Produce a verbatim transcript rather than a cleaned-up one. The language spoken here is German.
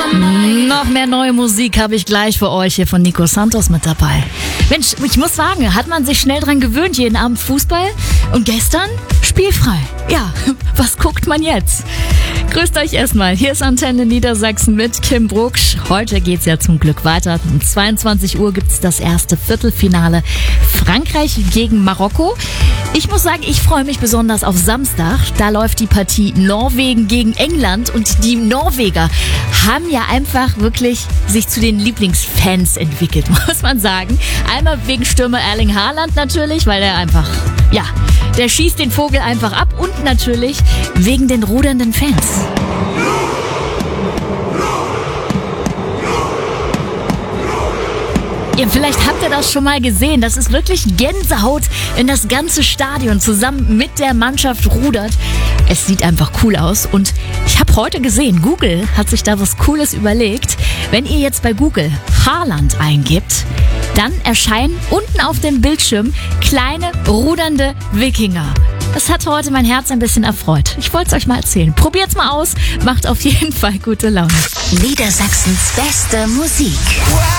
Noch mehr neue Musik habe ich gleich für euch hier von Nico Santos mit dabei. Mensch, ich muss sagen, hat man sich schnell dran gewöhnt, jeden Abend Fußball und gestern spielfrei. Ja, was guckt man jetzt? Grüßt euch erstmal. Hier ist Antenne Niedersachsen mit Kim Brucksch. Heute geht's ja zum Glück weiter. Um zweiundzwanzig Uhr gibt's das erste Viertelfinale. Frankreich gegen Marokko. Ich muss sagen, ich freue mich besonders auf Samstag. Da läuft die Partie Norwegen gegen England und die Norweger haben ja einfach wirklich sich zu den Lieblingsfans entwickelt, muss man sagen. Einmal wegen Stürmer Erling Haaland natürlich, weil er einfach, ja, der schießt den Vogel einfach ab und natürlich wegen den rudernden Fans. Ja, vielleicht habt ihr das schon mal gesehen. Das ist wirklich Gänsehaut, wenn das ganze Stadion zusammen mit der Mannschaft rudert. Es sieht einfach cool aus und ich habe heute gesehen, Google hat sich da was Cooles überlegt. Wenn ihr jetzt bei Google Haaland eingibt, dann erscheinen unten auf dem Bildschirm kleine rudernde Wikinger. Das hat heute mein Herz ein bisschen erfreut. Ich wollte es euch mal erzählen. Probiert's mal aus, macht auf jeden Fall gute Laune. Niedersachsens beste Musik.